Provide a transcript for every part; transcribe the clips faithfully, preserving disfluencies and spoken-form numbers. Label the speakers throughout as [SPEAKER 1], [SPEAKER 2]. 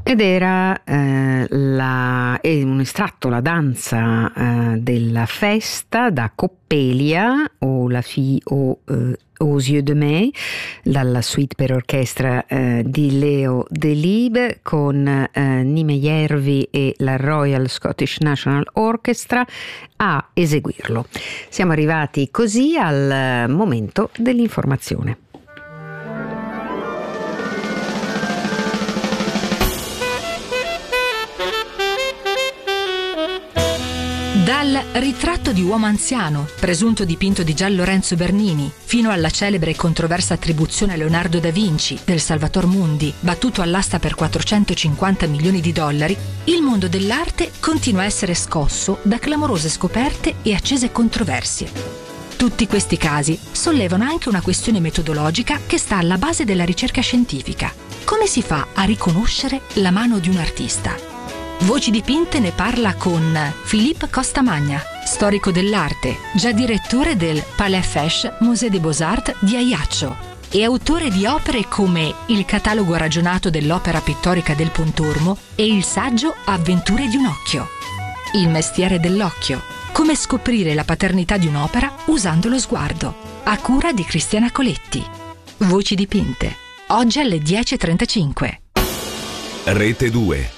[SPEAKER 1] Ed era eh, la, è un estratto, la danza eh, della festa da Coppelia o la fille au, eh, aux yeux de mai, dalla suite per orchestra eh, di Leo Delibes con eh, Nime Järvi e la Royal Scottish National Orchestra a eseguirlo. Siamo arrivati così al momento dell'informazione.
[SPEAKER 2] Dal ritratto di uomo anziano, presunto dipinto di Gian Lorenzo Bernini, fino alla celebre e controversa attribuzione a Leonardo da Vinci del Salvator Mundi, battuto all'asta per quattrocentocinquanta milioni di dollari, il mondo dell'arte continua a essere scosso da clamorose scoperte e accese controversie. Tutti questi casi sollevano anche una questione metodologica che sta alla base della ricerca scientifica. Come si fa a riconoscere la mano di un artista? Voci dipinte ne parla con Philippe Costamagna, storico dell'arte, già direttore del Palais Fesch Musée des Beaux-Arts di Ajaccio e autore di opere come il catalogo ragionato dell'opera pittorica del Pontormo e il saggio Avventure di un occhio. Il mestiere dell'occhio. Come scoprire la paternità di un'opera usando lo sguardo. A cura di Cristiana Coletti. Voci dipinte. Oggi alle dieci e trentacinque.
[SPEAKER 3] Rete due.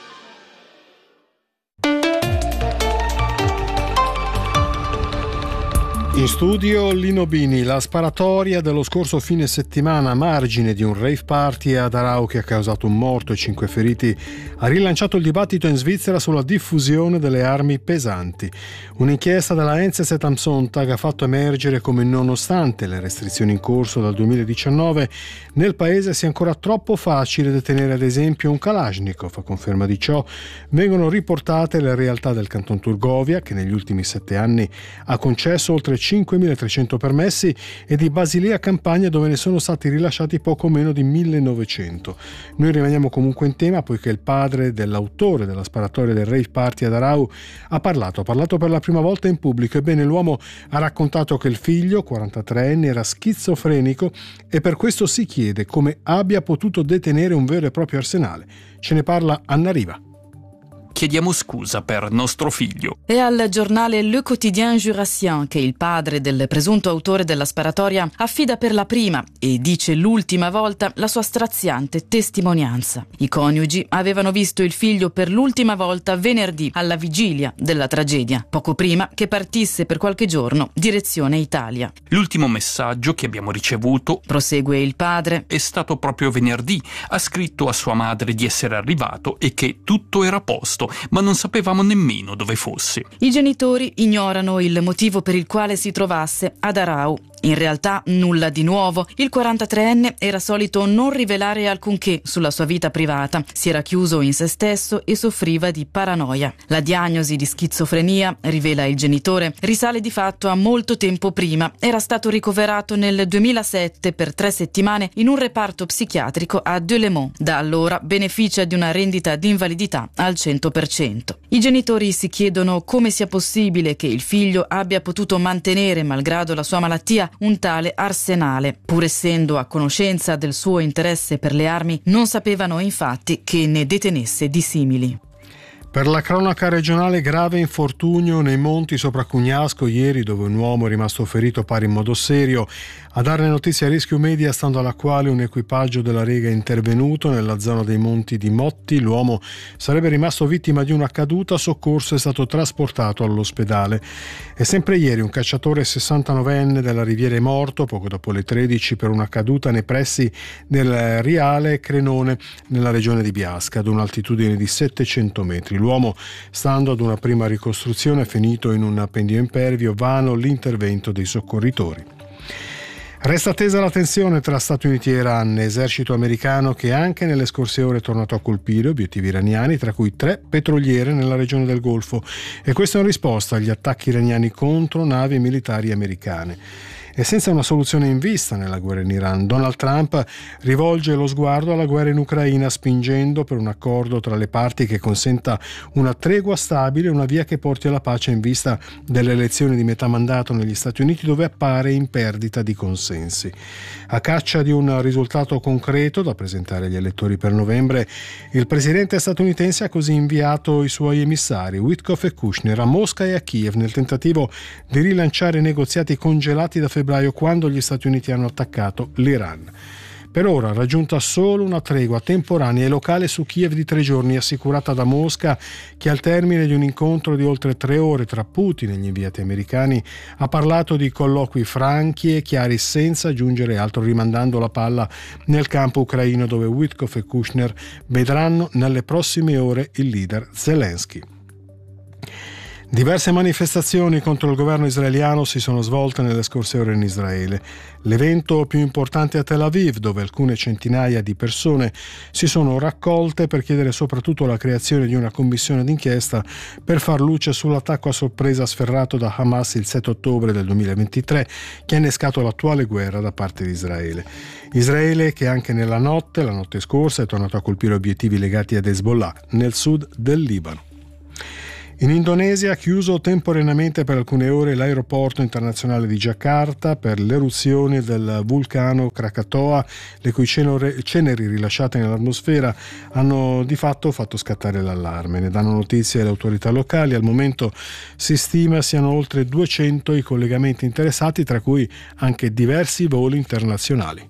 [SPEAKER 4] In studio Lino Bini. La sparatoria dello scorso fine settimana a margine di un rave party a Aarau che ha causato un morto e cinque feriti ha rilanciato il dibattito in Svizzera sulla diffusione delle armi pesanti. Un'inchiesta della Enzes et am Sonntag ha fatto emergere come, nonostante le restrizioni in corso dal duemiladiciannove, nel paese sia ancora troppo facile detenere ad esempio un Kalashnikov. A conferma di ciò vengono riportate le realtà del Canton Turgovia, che negli ultimi sette anni ha concesso oltre cinquemilatrecento permessi, e di Basilea Campania, dove ne sono stati rilasciati poco meno di millenovecento. Noi rimaniamo comunque in tema, poiché il padre dell'autore della sparatoria del rave party ad Aarau ha parlato, ha parlato per la prima volta in pubblico. Ebbene, l'uomo ha raccontato che il figlio, quarantatreenne, era schizofrenico e per questo si chiede come abbia potuto detenere un vero e proprio arsenale. Ce ne parla Anna Riva.
[SPEAKER 5] Chiediamo scusa per nostro figlio.
[SPEAKER 6] È al giornale Le Quotidien Jurassien che il padre del presunto autore della sparatoria affida per la prima e dice l'ultima volta la sua straziante testimonianza. I coniugi avevano visto il figlio per l'ultima volta venerdì, alla vigilia della tragedia, poco prima che partisse per qualche giorno direzione Italia.
[SPEAKER 5] L'ultimo messaggio che abbiamo ricevuto,
[SPEAKER 6] prosegue il padre,
[SPEAKER 5] è stato proprio venerdì. Ha scritto a sua madre di essere arrivato e che tutto era a posto, ma non sapevamo nemmeno dove fosse.
[SPEAKER 6] I genitori ignorano il motivo per il quale si trovasse ad Aarau. In realtà nulla di nuovo. Il quarantatreenne era solito non rivelare alcunché sulla sua vita privata. Si era chiuso in se stesso e soffriva di paranoia. La diagnosi di schizofrenia, rivela il genitore, risale di fatto a molto tempo prima. Era stato ricoverato nel duemilasette per tre settimane in un reparto psichiatrico a Delémont. Da allora beneficia di una rendita di invalidità al cento per cento. I genitori si chiedono come sia possibile che il figlio abbia potuto mantenere, malgrado la sua malattia, un tale arsenale. Pur essendo a conoscenza del suo interesse per le armi, non sapevano infatti che ne detenesse di simili.
[SPEAKER 4] Per la cronaca regionale, grave infortunio nei monti sopra Cugnasco ieri, dove un uomo è rimasto ferito pare in modo serio. A darne notizia a Rescue Media, stando alla quale un equipaggio della Lega è intervenuto nella zona dei monti di Motti. L'uomo sarebbe rimasto vittima di una caduta, soccorso, è stato trasportato all'ospedale. E sempre ieri un cacciatore sessantanovenne della Riviera è morto poco dopo le tredici per una caduta nei pressi del Riale Crenone nella regione di Biasca ad un'altitudine di settecento metri. L'uomo, stando ad una prima ricostruzione, è finito in un pendio impervio, vano l'intervento dei soccorritori. Resta tesa la tensione tra Stati Uniti e Iran, esercito americano che anche nelle scorse ore è tornato a colpire obiettivi iraniani, tra cui tre petroliere nella regione del Golfo, e questo in risposta agli attacchi iraniani contro navi militari americane. e senza una soluzione in vista nella guerra in Iran. Donald Trump rivolge lo sguardo alla guerra in Ucraina, spingendo per un accordo tra le parti che consenta una tregua stabile e una via che porti alla pace in vista delle elezioni di metà mandato negli Stati Uniti, dove appare in perdita di consensi. A caccia di un risultato concreto da presentare agli elettori per novembre, il presidente statunitense ha così inviato i suoi emissari Witkoff e Kushner a Mosca e a Kiev nel tentativo di rilanciare i negoziati congelati da febbraio, quando gli Stati Uniti hanno attaccato l'Iran. Per ora raggiunta solo una tregua temporanea e locale su Kiev di tre giorni, assicurata da Mosca, che al termine di un incontro di oltre tre ore tra Putin e gli inviati americani ha parlato di colloqui franchi e chiari, senza aggiungere altro, rimandando la palla nel campo ucraino, dove Witkoff e Kushner vedranno nelle prossime ore il leader Zelensky. Diverse manifestazioni contro il governo israeliano si sono svolte nelle scorse ore in Israele. L'evento più importante è a Tel Aviv, dove alcune centinaia di persone si sono raccolte per chiedere soprattutto la creazione di una commissione d'inchiesta per far luce sull'attacco a sorpresa sferrato da Hamas il sette ottobre del duemilaventitré, che ha innescato l'attuale guerra da parte di Israele. Israele che anche nella notte, la notte scorsa, è tornato a colpire obiettivi legati ad Hezbollah nel sud del Libano. In Indonesia ha chiuso temporaneamente per alcune ore l'aeroporto internazionale di Jakarta per l'eruzione del vulcano Krakatoa, le cui ceneri rilasciate nell'atmosfera hanno di fatto fatto scattare l'allarme. Ne danno notizia le autorità locali. Al momento si stima siano oltre duecento i collegamenti interessati, tra cui anche diversi voli internazionali.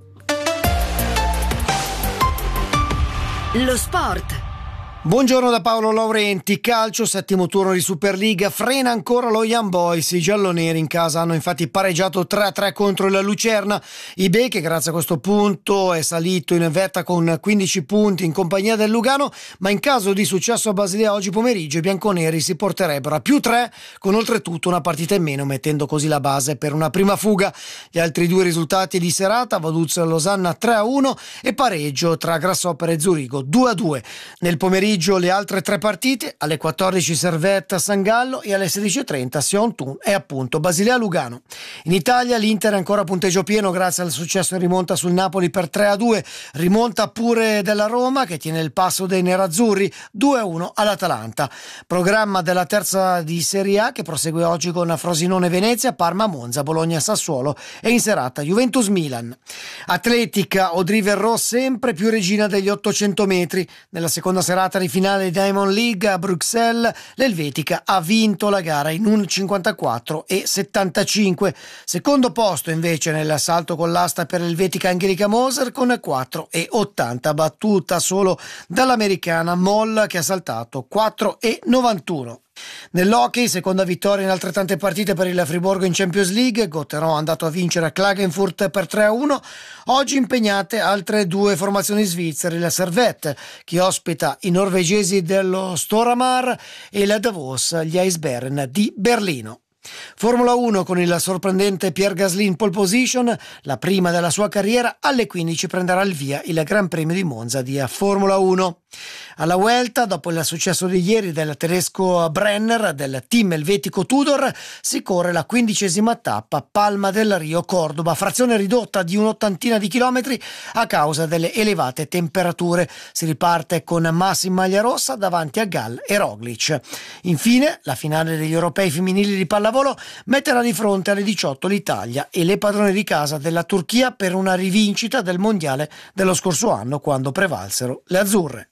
[SPEAKER 7] Lo sport.
[SPEAKER 8] Buongiorno da Paolo Laurenti. Calcio, settimo turno di Superliga, frena ancora lo Young Boys. I gialloneri in casa hanno infatti pareggiato tre a tre contro la Lucerna. I Be, che grazie a questo punto è salito in vetta con quindici punti in compagnia del Lugano, ma in caso di successo a Basilea oggi pomeriggio i bianconeri si porterebbero a più tre, con oltretutto una partita in meno, mettendo così la base per una prima fuga. Gli altri due risultati di serata: Vaduz Losanna tre a uno e pareggio tra Grasshopper e Zurigo due a due. Nel pomeriggio le altre tre partite: alle quattordici Servette San Gallo e alle sedici e trenta Sion Thun e appunto Basilea Lugano. In Italia l'Inter è ancora a punteggio pieno grazie al successo in rimonta sul Napoli per tre a due, rimonta pure della Roma che tiene il passo dei nerazzurri due a uno all'Atalanta. Programma della terza di Serie A che prosegue oggi con Frosinone Venezia, Parma Monza, Bologna Sassuolo e in serata Juventus Milan. Atletica, Audrey Verreau sempre più regina degli ottocento metri. Nella seconda serata di finale Diamond League a Bruxelles, l'elvetica ha vinto la gara in uno cinquantaquattro e settantacinque. Secondo posto invece nel salto con l'asta per l'elvetica Angelica Moser con quattro e ottanta, battuta solo dall'americana Moll che ha saltato quattro e novantuno. Nell'hockey, seconda vittoria in altrettante partite per il Friburgo in Champions League. Gotteron è andato a vincere a Klagenfurt per tre a uno. Oggi impegnate altre due formazioni svizzere, la Servette che ospita i norvegesi dello Storhamar e la Davos, gli Eisbären di Berlino. Formula uno con il sorprendente Pierre Gasly in pole position, la prima della sua carriera. Alle quindici prenderà il via il Gran Premio di Monza di Formula uno. Alla Vuelta, dopo il successo di ieri del tedesco Brenner del team elvetico Tudor, si corre la quindicesima tappa Palma del Rio Cordoba, frazione ridotta di un'ottantina di chilometri a causa delle elevate temperature. Si riparte con Massi in maglia rossa davanti a Gall e Roglic. Infine la finale degli europei femminili di pallavolo metterà di fronte alle diciotto l'Italia e le padrone di casa della Turchia per una rivincita del mondiale dello scorso anno, quando prevalsero le azzurre.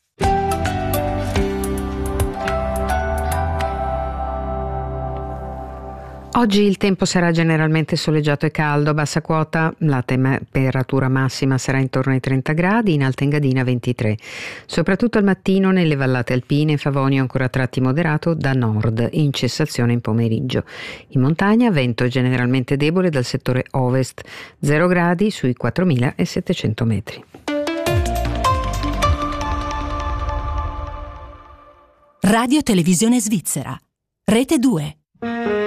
[SPEAKER 1] Oggi il tempo sarà generalmente soleggiato e caldo, bassa quota, la temperatura massima sarà intorno ai trenta gradi, in Alta Engadina ventitré. Soprattutto al mattino nelle vallate alpine, Favonio ancora a tratti moderato da nord, in cessazione in pomeriggio. In montagna vento generalmente debole dal settore ovest, zero gradi sui quattromilasettecento metri.
[SPEAKER 7] Radio Televisione Svizzera, Rete due.